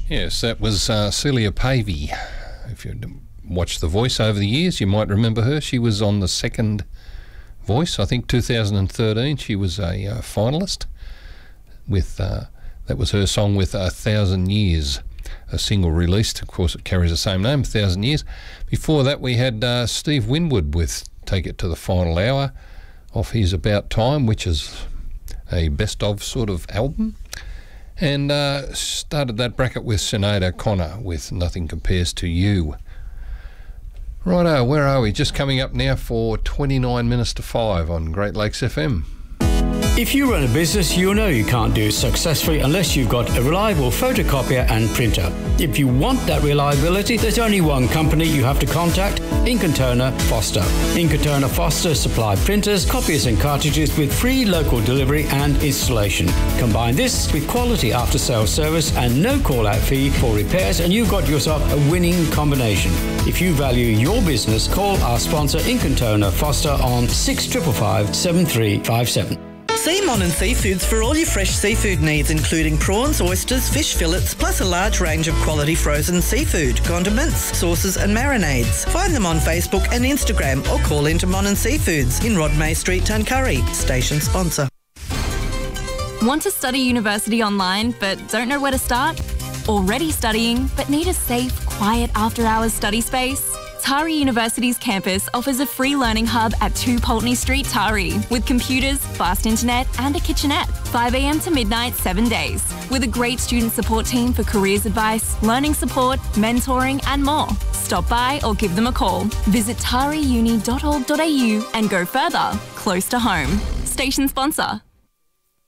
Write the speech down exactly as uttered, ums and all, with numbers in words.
Yes, that was uh, Celia Pavey. If you watched The Voice over the years, you might remember her. She was on the second Voice, I think two thousand thirteen. She was a uh, finalist with, uh, that was her song with A Thousand Years, a single released. Of course, it carries the same name, A Thousand Years. Before that, we had uh, Steve Winwood with Take It to the Final Hour off his About Time, which is a best of sort of album. And uh, started that bracket with Sinead O'Connor with Nothing Compares to You. Righto, where are we? Just coming up now for twenty-nine minutes to five on Great Lakes F M. If you run a business, you know you can't do it successfully unless you've got a reliable photocopier and printer. If you want that reliability, there's only one company you have to contact, Ink and Toner Foster. Ink and Toner Foster supply printers, copiers and cartridges with free local delivery and installation. Combine this with quality after-sales service and no call-out fee for repairs, and you've got yourself a winning combination. If you value your business, call our sponsor Ink and Toner Foster on six five five, seven three five seven. See Monin Seafoods for all your fresh seafood needs, including prawns, oysters, fish fillets, plus a large range of quality frozen seafood, condiments, sauces and marinades. Find them on Facebook and Instagram or call into Monin Seafoods in Rodmay Street, Tuncurry. Station sponsor. Want to study university online but don't know where to start? Already studying but need a safe, quiet after-hours study space? Tari University's campus offers a free learning hub at two Pulteney Street, Tari, with computers, fast internet and a kitchenette. five a m to midnight, seven days. With a great student support team for careers advice, learning support, mentoring and more. Stop by or give them a call. Visit tari uni dot org dot a u and go further, close to home. Station sponsor.